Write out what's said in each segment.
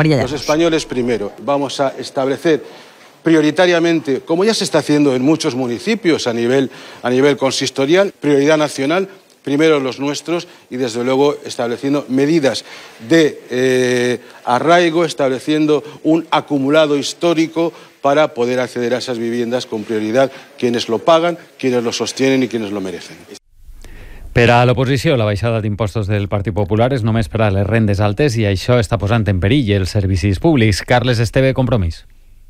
María Llanos. Los españoles primero. Vamos a establecer prioritariamente, como ya se está haciendo en muchos municipios a nivel consistorial, prioridad nacional, primero los nuestros y desde luego estableciendo medidas de arraigo, estableciendo un acumulado histórico para poder acceder a esas viviendas con prioridad quienes lo pagan, quienes lo sostienen y quienes lo merecen. Per a l'oposició, la baixada d'impostos del Partit Popular és només per a les rendes altes i això està posant en perill els servicis públics. Carles Esteve, Compromís.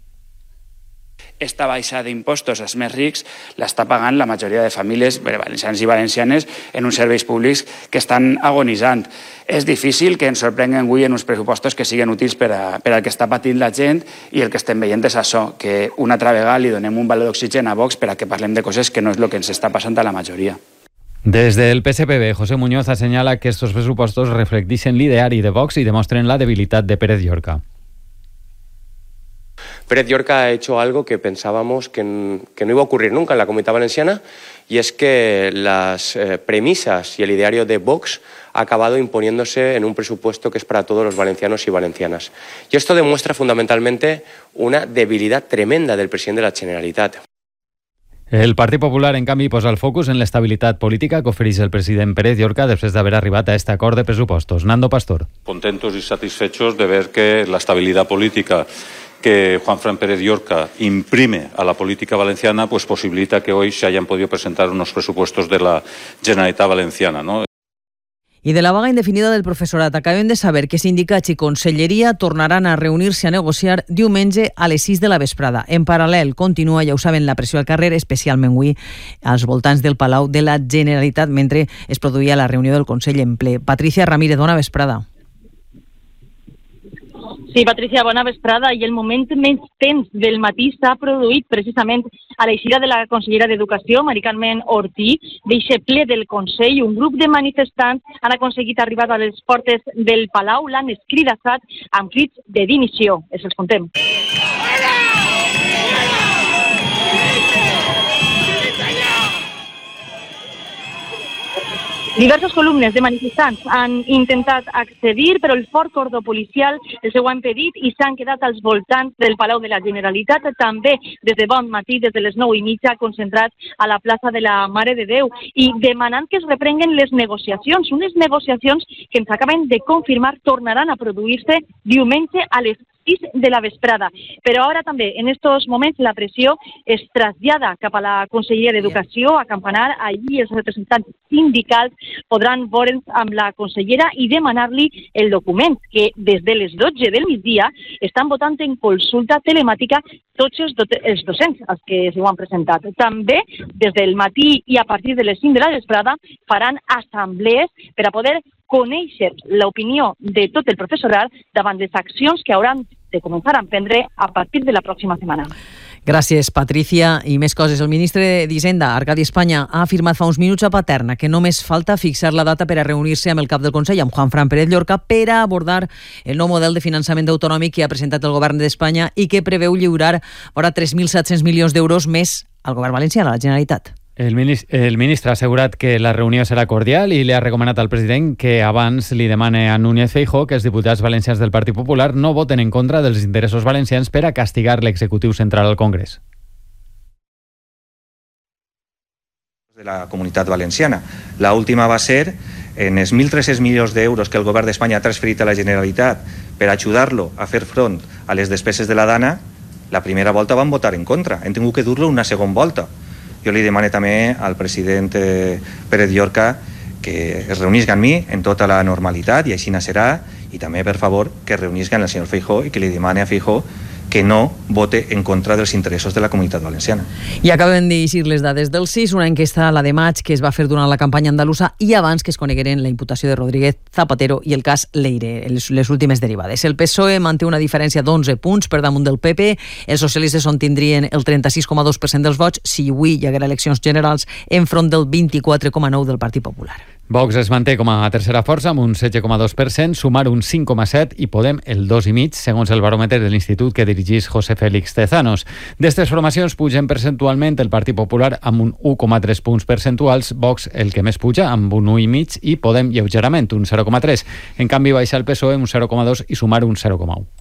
Esta baixa d'impostos als més rics l'està pagant la majoria de famílies valencianes i valencianes en uns serveis públics que estan agonitzant. És difícil que ens sorprenguin avui en uns pressupostos que siguin útils per al que està patint la gent i el que estem veient és això, que una altra vegada li donem un valor d'oxigen a Vox per a que parlem de coses que no és el que ens està passant a la majoria. Desde el PSPB, José Muñoz assenyala que estos pressupostos reflecteixen l'ideari de Vox y demostren la debilitat de Pérez Llorca. Pérez Llorca ha hecho algo que pensábamos que no iba a ocurrir nunca en la Comunidad Valenciana, y es que las premisas y el ideario de Vox ha acabado imponiéndose en un presupuesto que es para todos los valencianos y valencianas. Y esto demuestra fundamentalmente una debilidad tremenda del presidente de la Generalitat. El Partit Popular, en canvi, posa el focus en l'estabilitat política que ofereix el president Pérez Llorca després d'haver arribat a este acord de pressupostos. Nando Pastor. Contentos y satisfechos de ver que la estabilidad política que Juanfran Pérez Llorca imprime a la política valenciana pues posibilita que hoy se hayan podido presentar unos presupuestos de la Generalitat Valenciana, ¿no? I de la vaga indefinida del professorat acabem de saber que sindicats i conselleria tornaran a reunir-se a negociar diumenge a les 6 de la vesprada. En paral·lel, continua, ja ho saben, la pressió al carrer, especialment avui als voltants del Palau de la Generalitat, mentre es produïa la reunió del Consell en ple. Patricia Ramírez, bona vesprada. Sí, Patricia, bona vesprada. I el moment més tens del matí s'ha produït precisament a l'eixida de la consellera d'Educació, Mari Carmen Ortí, d'eixe ple del Consell. Un grup de manifestants han aconseguit arribar a les portes del Palau, l'han escridassat amb crits de dimissió. Els contem. Diversos columnes de manifestants han intentat accedir, però el fort cordó policial els ho ha impedit i s'han quedat als voltants del Palau de la Generalitat, també des de bon matí, des de les 9:30, concentrats a la plaça de la Mare de Déu i demanant que es reprenguen les negociacions, unes negociacions que ens acaben de confirmar tornaran a produir-se diumenge a les 6 de la vesprada. Però ara també, en estos moments, la pressió es trasllada cap a la Conselleria d'Educació, a Campanar. Allí els representants sindicals podran veure's amb la consellera i demanar-li el document que des de les 12 del migdia estan votant en consulta telemàtica tots els docents als que s'ho han presentat. També, des del matí i a partir de les 5 de la vesprada, faran assemblees per a poder conèixer l'opinió de tot el professorat davant les accions que hauran de començar a emprendre a partir de la pròxima setmana. Gràcies, Patricia. I més coses. El ministre d'Hisenda, Arcadi Espanya, ha afirmat fa uns minuts a Paterna que només falta fixar la data per a reunir-se amb el cap del Consell, amb Juanfran Pérez Llorca, per a abordar el nou model de finançament autonòmic que ha presentat el govern d'Espanya i que preveu lliurar vora 3.700 milions d'euros més al govern valencià, a la Generalitat. El ministre ha assegurat que la reunió serà cordial i li ha recomanat al president que abans li demane a Núñez Feijóo que els diputats valencians del Partit Popular no voten en contra dels interessos valencians per a castigar l'executiu central al Congrés. De la Comunitat Valenciana. La última va ser en els 1.300 milions d'euros que el govern d'Espanya ha transferit a la Generalitat per ajudar-lo a fer front a les despeses de la Dana. La primera volta van votar en contra. Hem tingut que dur-lo una segona volta. Jo li demano també al president Pérez Llorca que es reunisca amb mi en tota la normalitat i així serà, i també, per favor, que es reunisca amb el senyor Feijóo i que li demane a Feijóo que no vote en contra dels interessos de la Comunitat Valenciana. I acaben d'eixir les dades del CIS, una enquesta, la de maig, que es va fer durant la campanya andalusa i abans que es conegueren la imputació de Rodríguez Zapatero i el cas Leire, les últimes derivades. El PSOE manté una diferència d'11 punts per damunt del PP, els socialistes on tindrien el 36,2% dels vots si avui hi haguera eleccions generals enfront del 24,9% del Partit Popular. Vox es manté com a tercera força amb un 16,2%, Sumar un 5,7% i Podem el 2,5%, segons el baròmetre de l'Institut que dirigís José Félix Tezanos. D'estes formacions pugen percentualment el Partit Popular amb un 1,3 punts percentuals, Vox el que més puja amb un 1,5% i Podem lleugerament un 0,3%. En canvi baixa el PSOE un 0,2% i Sumar un 0,1%.